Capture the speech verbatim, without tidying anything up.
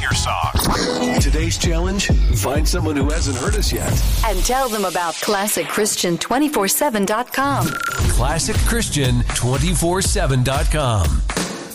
your song. Today's challenge, find someone who hasn't heard us yet. And tell them about classic christian two four seven dot com. classic christian two four seven dot com.